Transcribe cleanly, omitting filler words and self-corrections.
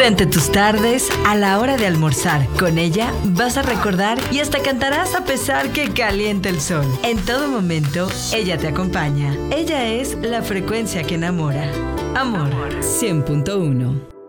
Durante tus tardes, a la hora de almorzar, con ella vas a recordar y hasta cantarás a pesar que caliente el sol. En todo momento, ella te acompaña. Ella es la frecuencia que enamora. Amor 100.1.